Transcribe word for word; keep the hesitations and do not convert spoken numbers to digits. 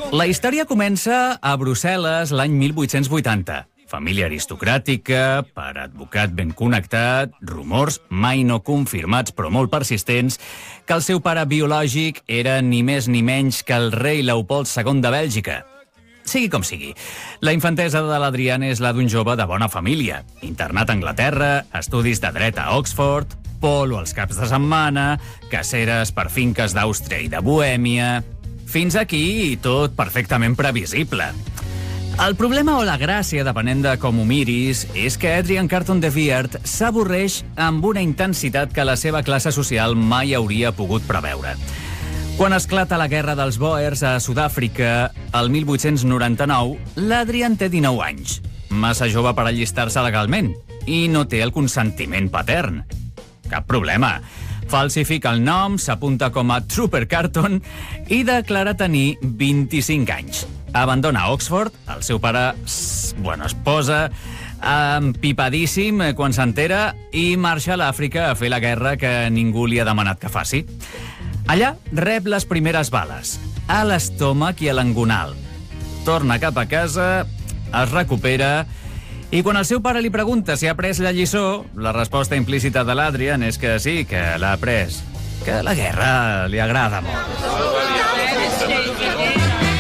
La història comença a Brussel·les l'any mil vuit-cents vuitanta. Família aristocràtica, pare advocat ben connectat, rumors mai no confirmats però molt persistents, que el seu pare biològic era ni més ni menys que el rei Leopold segon de Bèlgica. Sigui com sigui, la infantesa de l'Adriana és la d'un jove de bona família, internat a Anglaterra, estudis de dret a Oxford, polo als caps de setmana, caceres per finques d'Àustria i de Bohèmia... Fins aquí tot perfectament previsible. El problema o la gràcia, depenent de com ho miris, és que Adrian Carton de Weert s'avorreix amb una intensitat que la seva classe social mai hauria pogut preveure. Quan esclata la guerra dels Boers a Sud-àfrica, el mil vuit-cents noranta-nou, l'Adrian té dinou anys, massa jove per allistar-se legalment, i no té el consentiment patern. Cap problema. Falsifica el nom, s'apunta com a Trooper Carton i declara tenir vint-i-cinc anys. Abandona Oxford, el seu pare, bueno, es posa empipadíssim quan s'entera i marxa a l'Àfrica a fer la guerra que ningú li ha demanat que faci. Allà rep les primeres bales, a l'estómac i a l'engonal. Torna cap a casa, es recupera... I quan el seu pare li pregunta si ha après la lliçó, la resposta implícita de l'Adrian és que sí, que l'ha après, que la guerra li agrada molt.